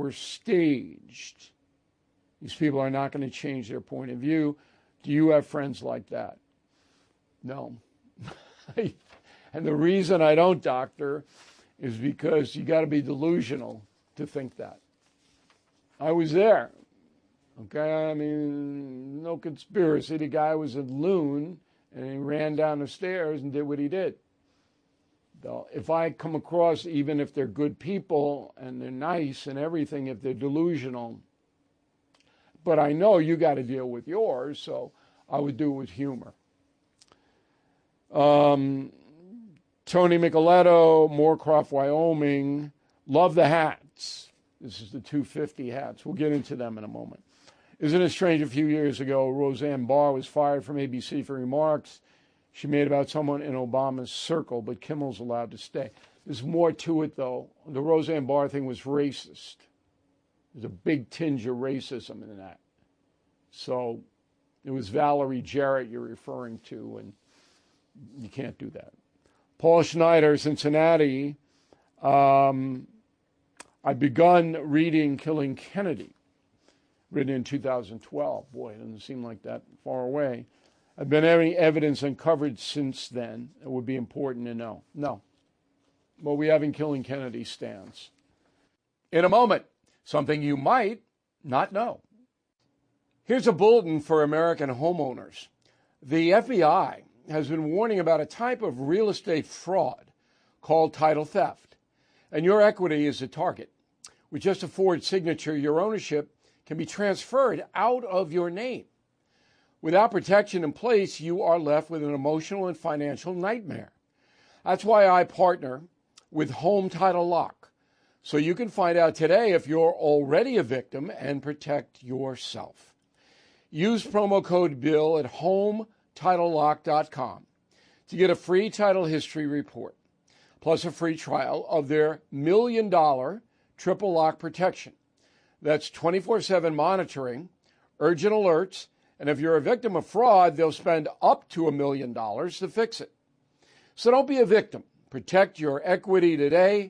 were staged. These people are not going to change their point of view. Do you have friends like that? No. And the reason I don't, doctor, is because you got to be delusional to think that. I was there. Okay, I mean, no conspiracy. The guy was a loon, and he ran down the stairs and did what he did. Though, if I come across, even if they're good people and they're nice and everything, if they're delusional, but I know you got to deal with yours, so I would do it with humor. Tony Micheletto, Moorcroft, Wyoming. Love the hats. This is the 250 hats. We'll get into them in a moment. Isn't it strange, a few years ago, Roseanne Barr was fired from ABC for remarks she made about someone in Obama's circle, but Kimmel's allowed to stay. There's more to it, though. The Roseanne Barr thing was racist. There's a big tinge of racism in that. So it was Valerie Jarrett you're referring to, and you can't do that. Paul Schneider, Cincinnati. I've begun reading Killing Kennedy, written in 2012. Boy, it doesn't seem like that far away. Have been any evidence uncovered since then? It would be important to know. No. Well, we have in Killing Kennedy stands. In a moment, something you might not know. Here's a bulletin for American homeowners. The FBI has been warning about a type of real estate fraud called title theft, and your equity is the target. With just a Ford signature, your ownership can be transferred out of your name. Without protection in place, you are left with an emotional and financial nightmare. That's why I partner with Home Title Lock, so you can find out today if you're already a victim and protect yourself. Use promo code BILL at HomeTitleLock.com to get a free title history report, plus a free trial of their $1 million triple lock protection. That's 24/7 monitoring, urgent alerts, and if you're a victim of fraud, they'll spend up to $1 million to fix it. So don't be a victim. Protect your equity today.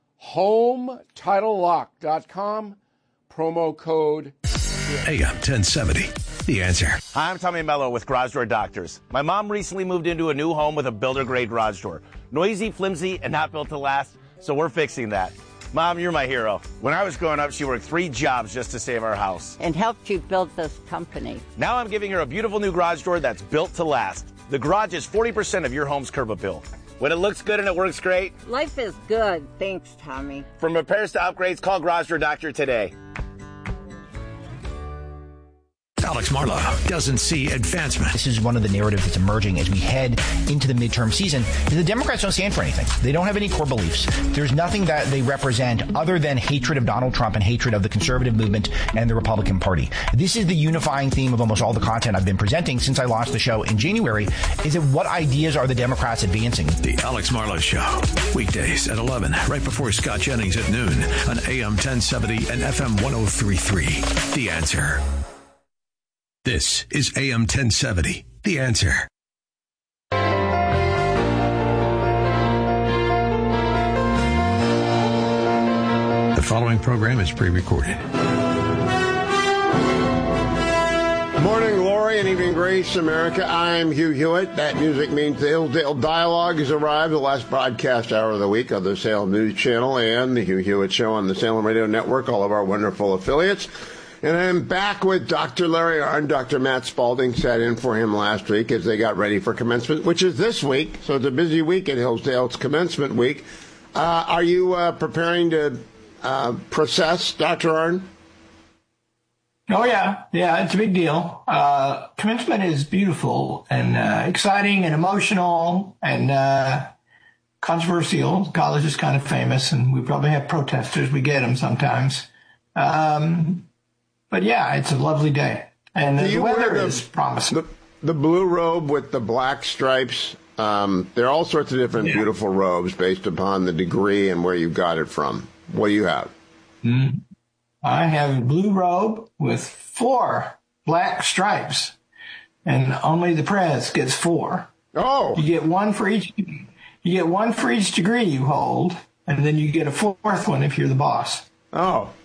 HomeTitleLock.com, promo code AM 1070. The Answer. Hi, I'm Tommy Mello with Garage Door Doctors. My mom recently moved into a new home with a builder-grade garage door. Noisy, flimsy, and not built to last, so we're fixing that. Mom, you're my hero. When I was growing up, she worked 3 jobs just to save our house. And helped you build this company. Now I'm giving her a beautiful new garage door that's built to last. The garage is 40% of your home's curb appeal. When it looks good and it works great. Life is good. Thanks, Tommy. From repairs to upgrades, call Garage Door Doctor today. Alex Marlow doesn't see advancement. This is one of the narratives that's emerging as we head into the midterm season. The Democrats don't stand for anything. They don't have any core beliefs. There's nothing that they represent other than hatred of Donald Trump and hatred of the conservative movement and the Republican Party. This is the unifying theme of almost all the content I've been presenting since I launched the show in January, is that what ideas are the Democrats advancing? The Alex Marlow Show. Weekdays at 11, right before Scott Jennings at noon on AM 1070 and FM 1033. The Answer. This is AM 1070, The Answer. The following program is pre-recorded. Morning glory and evening grace, America. I'm Hugh Hewitt. That music means the Hillsdale Dialogue has arrived, the last broadcast hour of the week of the Salem News Channel and the Hugh Hewitt Show on the Salem Radio Network, all of our wonderful affiliates. And I'm back with Dr. Larry Arnn. Dr. Matt Spalding sat in for him last week as they got ready for commencement, which is this week. So it's a busy week at Hillsdale. It's commencement week. Are you preparing to process, Dr. Arnn? Oh, yeah. Yeah, it's a big deal. Commencement is beautiful and exciting and emotional and controversial. College is kind of famous, and we probably have protesters. We get them sometimes. But yeah, it's a lovely day, and the weather is promising. The blue robe with the black stripes, there are all sorts of different beautiful robes based upon the degree and where you got it from. What do you have? I have a blue robe with 4 black stripes, and only the press gets 4. Oh, you get one for each. You get one for each degree you hold, and then you get a 4th one if you're the boss. Oh,